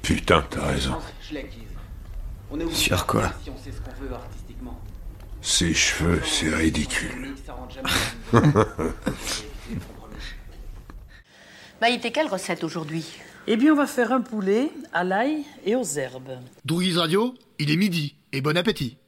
Putain, t'as raison. Je l'acquise. On est obligé Sur de quoi? faire si on sait ce qu'on veut artistiquement. Ses cheveux, c'est ridicule. Ça rentre jamais dans une- Bah, il était quelle recette aujourd'hui? Eh bien, on va faire un poulet à l'ail et aux herbes. Drouilly's Radio, il est midi, et bon appétit.